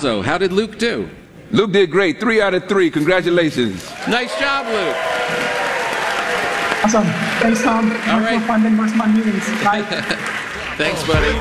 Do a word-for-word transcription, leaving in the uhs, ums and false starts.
Also, how did Luke do? Luke did great. Three out of three. Congratulations. Nice job, Luke. Awesome. Thanks, Tom. All Much right. more fun than most of my meetings. Bye. Thanks, buddy.